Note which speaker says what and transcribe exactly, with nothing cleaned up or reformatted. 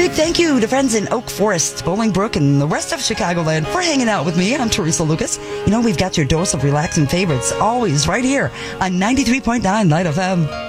Speaker 1: big thank you to friends in Oak Forest, Bolingbrook, and the rest of Chicagoland for hanging out with me. I'm Teresa Lucas. You know, we've got your dose of relaxing favorites always right here on ninety-three point nine Light F M.